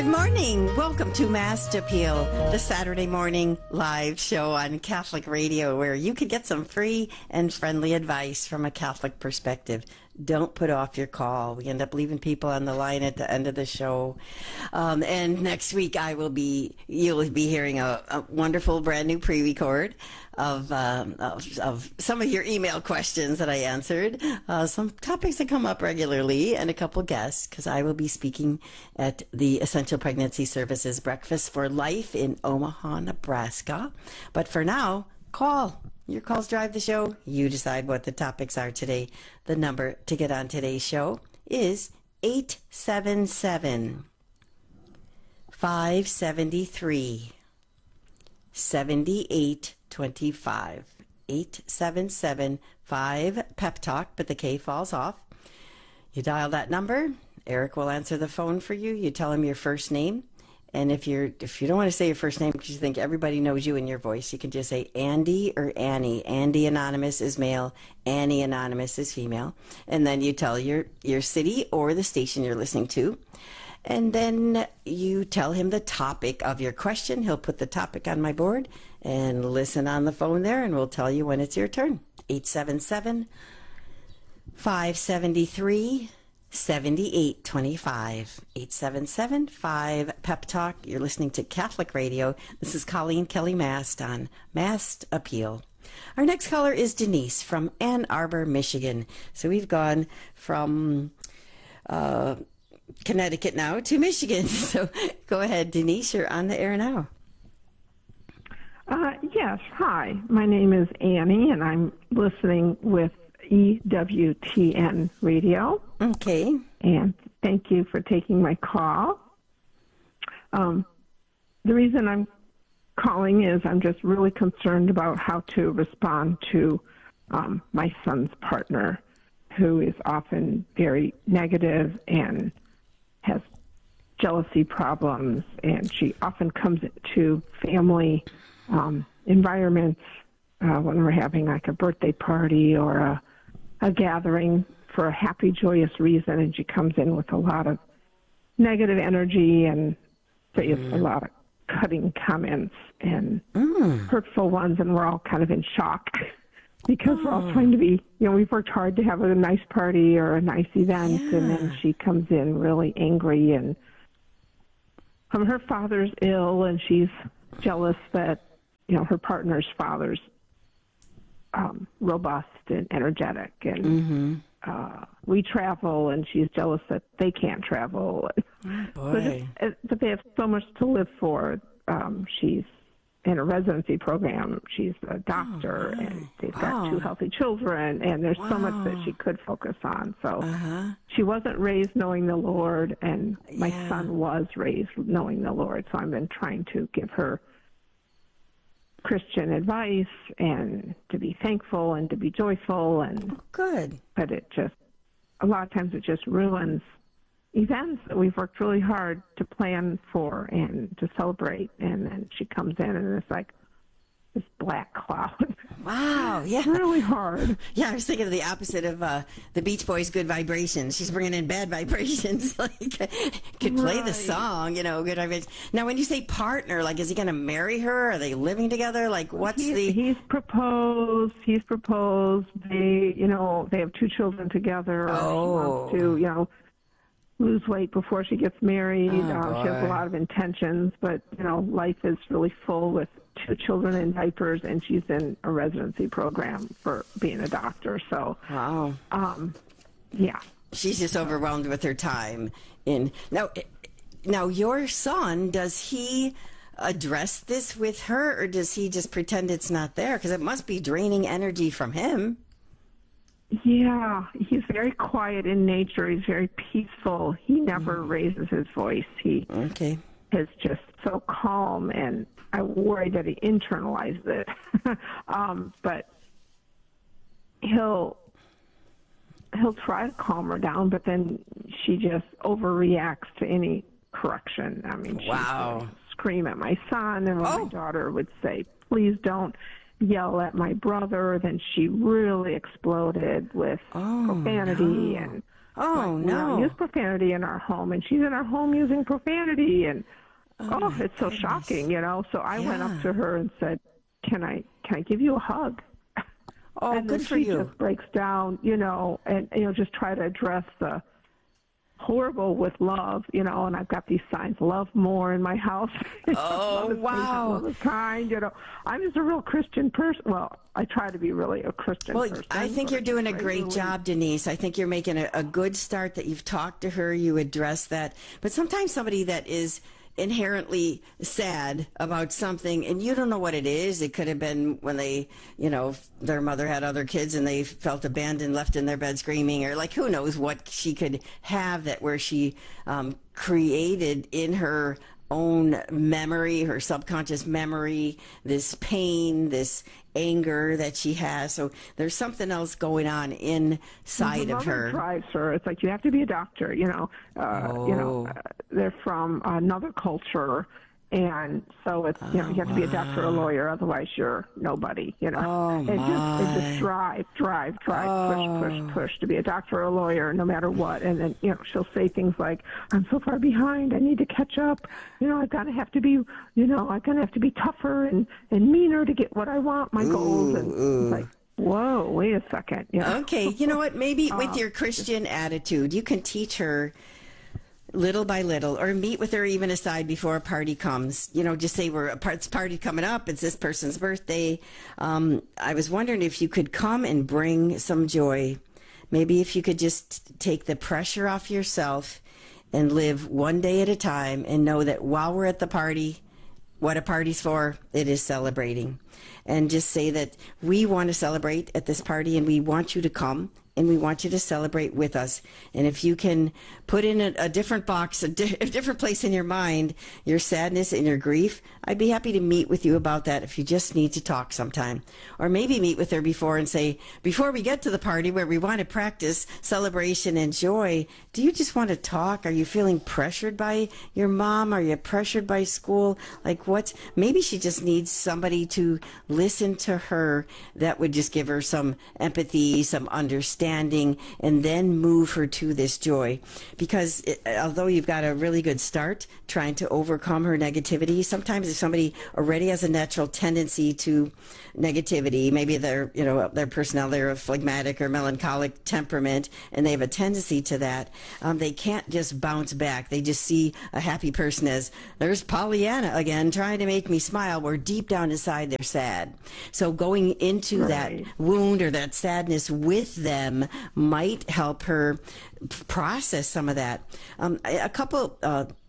Good morning. Welcome to Mass Appeal, the Saturday morning live show on Catholic Radio where you can get some free and friendly advice from a Catholic perspective. Don't put off your call. We end up leaving people on the line at the end of the show. And next week you'll be hearing a wonderful brand new pre-record of some of your email questions that I answered, some topics that come up regularly, and a couple guests, because I will be speaking at the Essential Pregnancy Services Breakfast for Life in Omaha, Nebraska. But for now, call. Your calls drive the show. You decide what the topics are today. The number to get on today's show is 877-573-7825. 877-5-PEP-TALK, but the K falls off. You dial that number. Eric will answer the phone for you. You tell him your first name. And if you don't want to say your first name because you think everybody knows you in your voice, you can just say Andy or Annie. Andy Anonymous is male. Annie Anonymous is female. And then you tell your city or the station you're listening to. And then you tell him the topic of your question. He'll put the topic on my board and listen on the phone there, and we'll tell you when it's your turn. 877-573-7825. 877-5-PEP-TALK. You're listening to Catholic Radio. This is Colleen Kelly Mast on Mast Appeal. Our next caller is Denise from Ann Arbor, Michigan. So we've gone from Connecticut now to Michigan. So go ahead, Denise. You're on the air now. Yes. Hi. My name is Annie, and I'm listening with EWTN Radio. Okay. And thank you for taking my call. The reason I'm calling is I'm just really concerned about how to respond to my son's partner, who is often very negative and has jealousy problems, and she often comes to family environments when we're having like a birthday party or a gathering for a happy, joyous reason, and she comes in with a lot of negative energy and says a lot of cutting comments and hurtful ones, and we're all kind of in shock because we're all trying to be, we've worked hard to have a nice party or a nice event, and then she comes in really angry, and her father's ill, and she's jealous that, her partner's father's robust and energetic, and we travel, and she's jealous that they can't travel. But they have so much to live for. She's in a residency program. She's a doctor, and they've got two healthy children, and there's so much that she could focus on. So she wasn't raised knowing the Lord, and my son was raised knowing the Lord. So I've been trying to give her Christian advice and to be thankful and to be joyful, and good. But a lot of times it just ruins events that we've worked really hard to plan for and to celebrate, and then she comes in and it's like this black cloud. Wow, yeah. It's really hard. Yeah, I was thinking of the opposite of the Beach Boys' Good Vibrations. She's bringing in bad vibrations. Could play the song, good vibrations. Now, when you say partner, is he going to marry her? Are they living together? He's proposed. They, they have two children together. Oh. She wants to, lose weight before she gets married. She has a lot of intentions, but, life is really full with two children in diapers, and she's in a residency program for being a doctor. So, yeah. She's just overwhelmed with her time. Now, your son, does he address this with her, or does he just pretend it's not there? Because it must be draining energy from him. Yeah, he's very quiet in nature. He's very peaceful. He never raises his voice. He is just so calm, and I worry that he internalized it. But he'll try to calm her down, but then she just overreacts to any correction. I mean, she would scream at my son, and when my daughter would say, "Please don't yell at my brother," then she really exploded with profanity and Oh, We don't use profanity in our home, and she's in our home using profanity, and it's so shocking, So I went up to her and said, "Can I give you a hug?" Oh, and good then for she you. just breaks down, and just try to address the horrible with love, and I've got these signs, love more in my house. Oh, wow. Love is kind, I'm just a real Christian person. Well, I try to be really a Christian person. I think you're doing a great job, Denise. I think you're making a good start that you've talked to her, you address that. But sometimes somebody that is inherently sad about something and you don't know what it is. It could have been when they, their mother had other kids and they felt abandoned, left in their bed screaming, or who knows what she could have that where she created in her own memory, her subconscious memory, this pain, this anger that she has. So there's something else going on inside of her. Drives her. It's like you have to be a doctor. They're from another culture, and so it's you have to be a doctor or a lawyer, otherwise you're nobody. And just drive, push to be a doctor or a lawyer, no matter what. And then she'll say things like, "I'm so far behind. I need to catch up. I'm gonna have to be, I'm gonna have to be tougher and meaner to get what I want, my goals." And it's like, whoa, wait a second. Okay, you know what? Maybe with your Christian attitude, you can teach her little by little, or meet with her even aside before a party comes. Just say it's party coming up. It's this person's birthday. I was wondering if you could come and bring some joy. Maybe if you could just take the pressure off yourself and live one day at a time and know that while we're at the party, what a party's for, it is celebrating. And just say that we want to celebrate at this party and we want you to come. And we want you to celebrate with us. And if you can put in a different box, a different place in your mind, your sadness and your grief, I'd be happy to meet with you about that if you just need to talk sometime. Or maybe meet with her before and say, before we get to the party where we want to practice celebration and joy, do you just want to talk? Are you feeling pressured by your mom? Are you pressured by school? Maybe she just needs somebody to listen to her that would just give her some empathy, some understanding, and then move her to this joy. Because although you've got a really good start trying to overcome her negativity, sometimes if somebody already has a natural tendency to negativity, maybe their personality, they're a phlegmatic or melancholic temperament, and they have a tendency to that, they can't just bounce back. They just see a happy person as, there's Pollyanna again trying to make me smile, where deep down inside they're sad. So going into that wound or that sadness with them might help her process some of that. A couple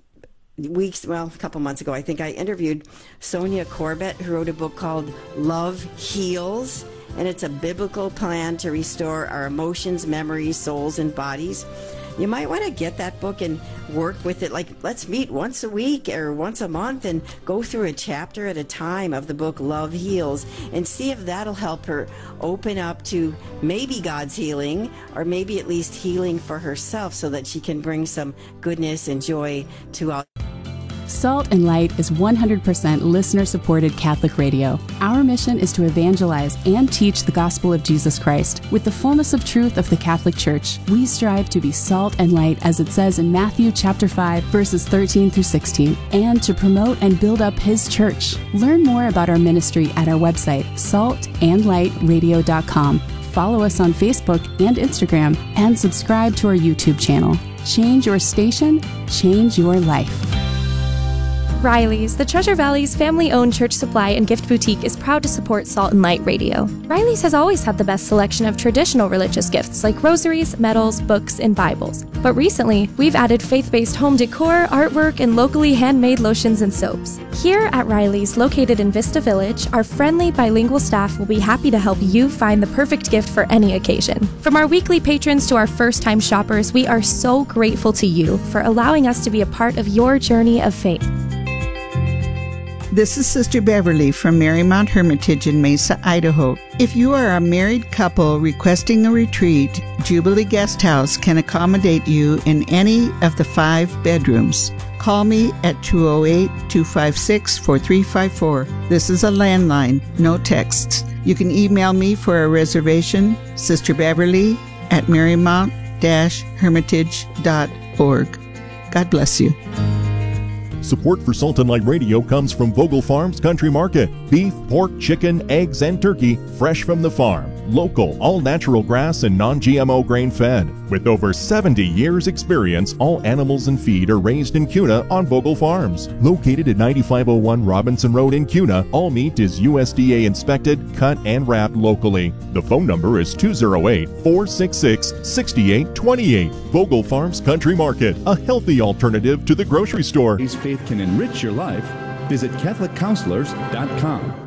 months ago, I think I interviewed Sonia Corbett, who wrote a book called Love Heals, and it's a biblical plan to restore our emotions, memories, souls, and bodies. You might want to get that book and work with it. Let's meet once a week or once a month and go through a chapter at a time of the book Love Heals and see if that'll help her open up to maybe God's healing, or maybe at least healing for herself, so that she can bring some goodness and joy to all. Salt and Light is 100% listener-supported Catholic radio. Our mission is to evangelize and teach the gospel of Jesus Christ. With the fullness of truth of the Catholic Church, we strive to be salt and light, as it says in Matthew chapter 5, verses 13 through 16, and to promote and build up His church. Learn more about our ministry at our website, saltandlightradio.com. Follow us on Facebook and Instagram, and subscribe to our YouTube channel. Change your station, change your life. Riley's, the Treasure Valley's family-owned church supply and gift boutique, is proud to support Salt and Light Radio. Riley's has always had the best selection of traditional religious gifts like rosaries, medals, books, and Bibles. But recently, we've added faith-based home decor, artwork, and locally handmade lotions and soaps. Here at Riley's, located in Vista Village, our friendly bilingual staff will be happy to help you find the perfect gift for any occasion. From our weekly patrons to our first-time shoppers, we are so grateful to you for allowing us to be a part of your journey of faith. This is Sister Beverly from Marymount Hermitage in Mesa, Idaho. If you are a married couple requesting a retreat, Jubilee Guest House can accommodate you in any of the 5 bedrooms. Call me at 208-256-4354. This is a landline, no texts. You can email me for a reservation, sisterbeverly@marymount.com. catholic-hermitage.org. God bless you. Support for Salt and Light Radio comes from Vogel Farms Country Market. Beef, pork, chicken, eggs, and turkey fresh from the farm. Local, all-natural grass and non-GMO grain-fed. With over 70 years' experience, all animals and feed are raised in Kuna on Vogel Farms. Located at 9501 Robinson Road in Kuna, all meat is USDA inspected, cut, and wrapped locally. The phone number is 208-466-6828. Vogel Farms Country Market, a healthy alternative to the grocery store. Faith can enrich your life. Visit CatholicCounselors.com.